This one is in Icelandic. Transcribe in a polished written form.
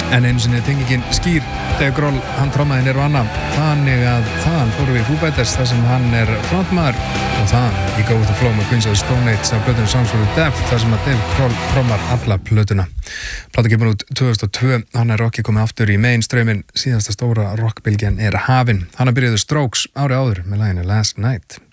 En einu sinni tengingin skýr Dave Grohl, hann trommaði Nirvana, þannig að þaðan fórum við í Foo Fighters þar sem hann frontmaður og þaðan í Go With The Flow með Queens of the Stone Age af plötunni Songs for the Deaf þar sem að Dave Grohl trommar alla plötuna. Plata kemur út 2002, hann rockið komið aftur í mainstreamin, síðasta stóra rockbylgjan hafin. Hann byrjaði Strokes árið áður með laginu Last Night.